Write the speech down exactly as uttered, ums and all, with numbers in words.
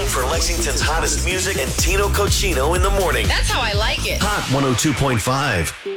home for Lexington's hottest music and Tino Cochino in the morning. That's how I like it. Hot one oh two point five.